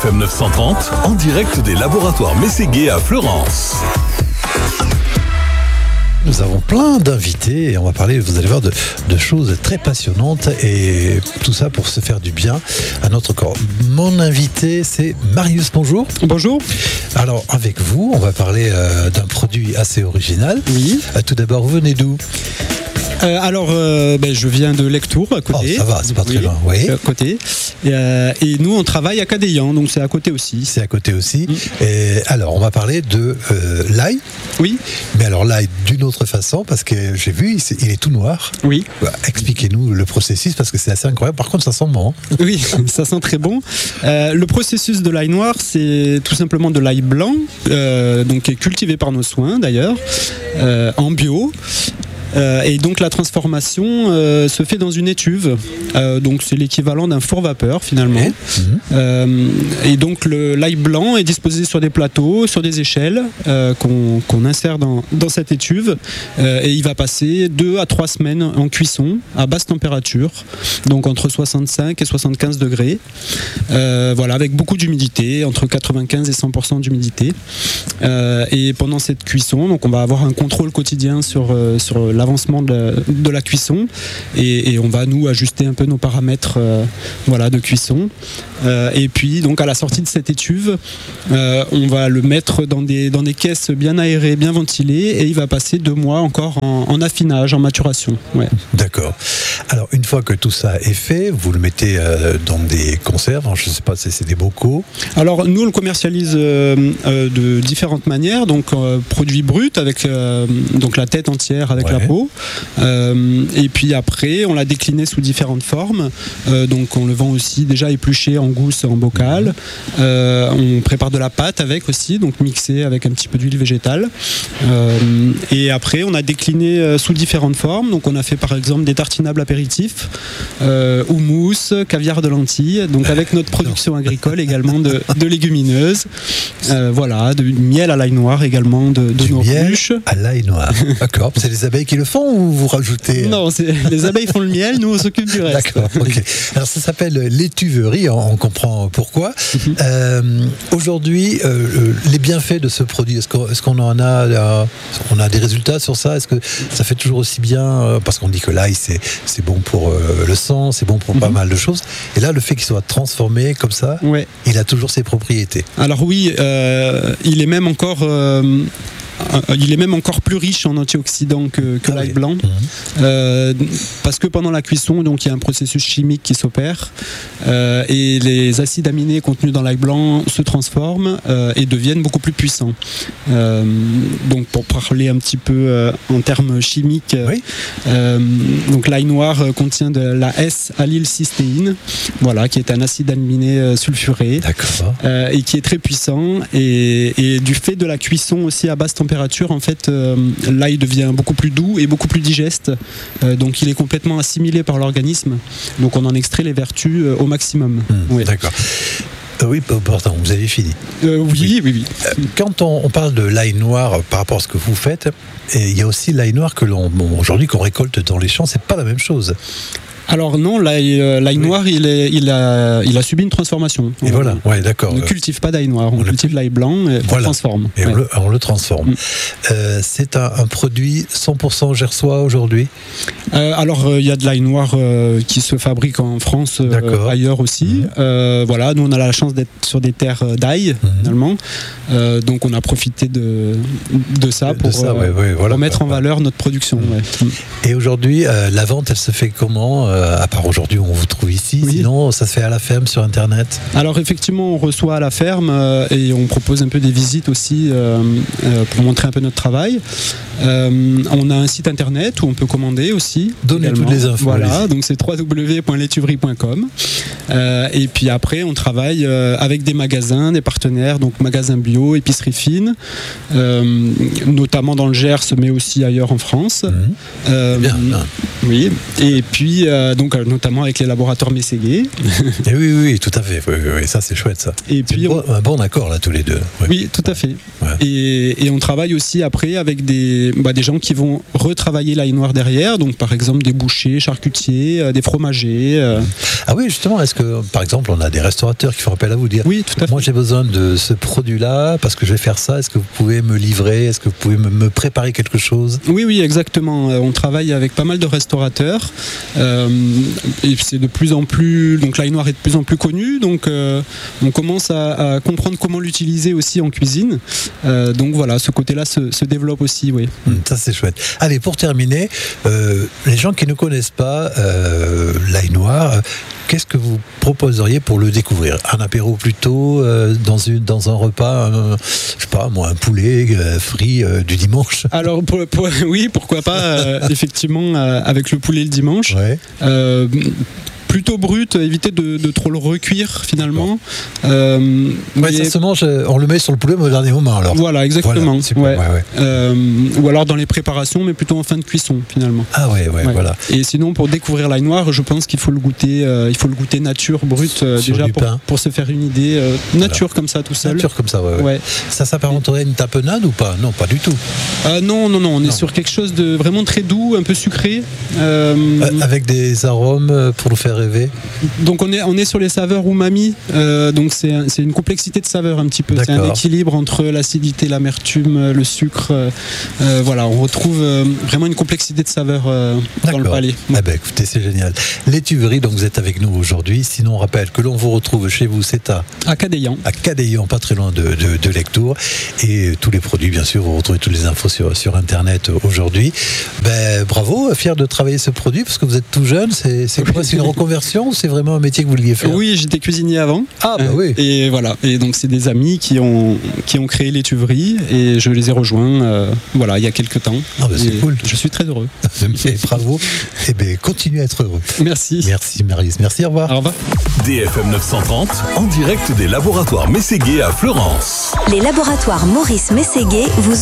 FM 930, en direct des laboratoires Mességuet à Fleurance. Nous avons plein d'invités et on va parler, vous allez voir, de choses très passionnantes et tout ça pour se faire du bien à notre corps. Mon invité, c'est Marius. Bonjour. Bonjour. Alors, avec vous, on va parler d'un produit assez original. Oui. Tout d'abord, vous venez d'où ? Je viens de Lectoure, à côté. Oh, ça va, c'est pas très loin, oui. À côté. Et nous, on travaille à Cadayan, donc c'est à côté aussi. C'est à côté aussi. Et alors, on va parler de l'ail. Oui. Mais alors, l'ail d'une autre façon, parce que j'ai vu, il est tout noir. Oui. Expliquez-nous le processus, parce que c'est assez incroyable. Par contre, ça sent bon. Oui, ça sent très bon. Le processus de l'ail noir, c'est tout simplement de l'ail blanc, donc qui est cultivé par nos soins, d'ailleurs, en bio. Et donc la transformation se fait dans une étuve, donc c'est l'équivalent d'un four vapeur finalement. Et donc l'ail blanc est disposé sur des plateaux, sur des échelles qu'on insère dans cette étuve, et il va passer 2 à 3 semaines en cuisson à basse température, donc entre 65 et 75 degrés, voilà, avec beaucoup d'humidité, entre 95 et 100% d'humidité. Et pendant cette cuisson, donc on va avoir un contrôle quotidien sur l'avancement de la cuisson, et on va nous ajuster un peu nos paramètres de cuisson, et puis donc à la sortie de cette étuve, on va le mettre dans des caisses bien aérées, bien ventilées, et il va passer 2 mois encore en affinage, en maturation. Ouais. D'accord. Alors une fois que tout ça est fait, vous le mettez dans des conserves, je ne sais pas si c'est des bocaux. Alors nous on le commercialise de différentes manières, donc produit brut avec donc la tête entière avec la peau, et puis après on l'a décliné sous différentes formes, donc on le vend aussi déjà épluché en gousse, en bocal, on prépare de la pâte avec aussi, donc mixée avec un petit peu d'huile végétale, et après on a décliné sous différentes formes, donc on a fait par exemple des tartinables apéritifs, houmous, caviar de lentilles, donc avec notre production agricole également de légumineuses, de miel à l'ail noir également de nos ruches. À l'ail noir, d'accord. C'est les abeilles qui le font ou vous rajoutez Non, les abeilles font le miel, nous on s'occupe du reste. D'accord, ok. Alors ça s'appelle l'étuverie, on comprend pourquoi. Aujourd'hui, les bienfaits de ce produit, est-ce qu'on en a, on a des résultats sur ça? Est-ce que ça fait toujours aussi bien, parce qu'on dit que l'ail c'est bon pour le sang, c'est bon pour pas mal de choses, et là le fait qu'il soit transformé comme ça, il a toujours ses propriétés. Alors oui, il est même encore plus riche en antioxydants que l'ail blanc, parce que pendant la cuisson, donc il y a un processus chimique qui s'opère, et les acides aminés contenus dans l'ail blanc se transforment et deviennent beaucoup plus puissants. Donc pour parler un petit peu en termes chimiques, donc l'ail noir contient de la S-allylcystéine, qui est un acide aminé sulfuré, et qui est très puissant, et du fait de la cuisson aussi à basse température, en fait, l'ail devient beaucoup plus doux et beaucoup plus digeste, donc il est complètement assimilé par l'organisme, donc on en extrait les vertus au maximum. D'accord. Oui, pourtant, vous avez fini. Oui. Quand on parle de l'ail noir par rapport à ce que vous faites, il y a aussi l'ail noir que aujourd'hui qu'on récolte dans les champs, c'est pas la même chose. Alors non, l'ail noir, il a subi une transformation. Et voilà, d'accord. On ne cultive pas d'ail noir, on cultive l'ail blanc et on le transforme. Et on le transforme. C'est un produit 100% gersois aujourd'hui? Alors il y a de l'ail noir qui se fabrique en France, ailleurs aussi. Nous on a la chance d'être sur des terres d'ail, finalement. Donc on a profité de ça pour mettre en valeur notre production. Et aujourd'hui, la vente, elle se fait comment? À part aujourd'hui où on vous trouve ici, sinon ça se fait à la ferme sur internet? Alors effectivement on reçoit à la ferme, et on propose un peu des visites aussi pour montrer un peu notre travail. On a un site internet où on peut commander aussi. Donnez toutes les infos. Donc c'est www.letuverie.com, et puis après on travaille avec des magasins, des partenaires, donc magasins bio, épicerie fine, notamment dans le Gers mais aussi ailleurs en France. Bien. Oui, et puis donc notamment avec les laboratoires Mességuet. Et oui, tout à fait. Oui, ça c'est chouette ça. Et puis un bon accord là tous les deux. Oui, tout à fait. Ouais. Et on travaille aussi après avec des gens qui vont retravailler l'ail noir derrière, donc par exemple des bouchers, charcutiers, des fromagers. Ah oui, justement, est-ce que par exemple on a des restaurateurs qui font appel à vous dire oui, tout à fait. Moi j'ai besoin de ce produit-là parce que je vais faire ça, est-ce que vous pouvez me livrer, est-ce que vous pouvez me préparer quelque chose? Oui, exactement. On travaille avec pas mal de restaurateurs et c'est de plus en plus, donc l'ail noir est de plus en plus connu, donc on commence à comprendre comment l'utiliser aussi en cuisine. Donc voilà, ce côté-là se développe aussi, oui. Ça c'est chouette. Allez, pour terminer, les gens qui ne connaissent pas l'ail noir, qu'est-ce que vous proposeriez pour le découvrir? Un apéro plutôt, dans un repas, je sais pas moi, un poulet frit du dimanche? Alors oui, pourquoi pas, effectivement, avec le poulet le dimanche. Ouais. Plutôt brut, éviter de trop le recuire finalement. Ça se mange, on le met sur le poulet mais au dernier moment alors. Voilà, exactement. Voilà, ou alors dans les préparations, mais plutôt en fin de cuisson finalement. Ah ouais. Voilà. Et sinon, pour découvrir l'ail noir, je pense qu'il faut le goûter. Il faut le goûter nature, brut, déjà pour se faire une idée. Nature comme ça, tout seul. Nature comme ça, ouais. Ça s'apparenterait à une tapenade ou pas? Non, pas du tout. Non. On est sur quelque chose de vraiment très doux, un peu sucré. Avec des arômes pour nous faire rêver. Donc on est sur les saveurs umami, donc c'est une complexité de saveurs un petit peu. D'accord. C'est un équilibre entre l'acidité, l'amertume, le sucre. Voilà, on retrouve vraiment une complexité de saveurs dans le palais. Ah ben, écoutez, c'est génial. L'étuverie, donc vous êtes avec nous aujourd'hui. Sinon, on rappelle que l'on vous retrouve chez vous, c'est à Cadaillan, pas très loin de Lectoure. Et tous les produits, bien sûr, vous retrouvez toutes les infos sur Internet aujourd'hui. Ben, bravo, fier de travailler ce produit parce que vous êtes tout jeune. C'est quoi? C'est une reconversion ou c'est vraiment un métier que vous vouliez faire? Oui, j'étais cuisinier avant. Ah bah oui. Et voilà. Et donc c'est des amis qui ont créé l'étuverie et je les ai rejoints. Voilà, il y a quelques temps. Ah bah c'est cool. Je suis très heureux. Bravo. Et bien continuez à être heureux. Merci. Merci Marius. Merci. Au revoir. Au revoir. DFM 930 en direct des laboratoires Mességuet à Fleurance. Les laboratoires Maurice Mességuet vous